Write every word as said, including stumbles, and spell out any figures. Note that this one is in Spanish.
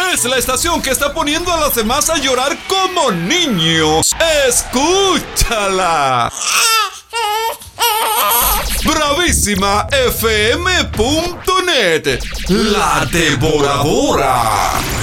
Es la estación que está poniendo a los demás a llorar como niños. ¡Escúchala! Bravísima F M punto net, la devoradora.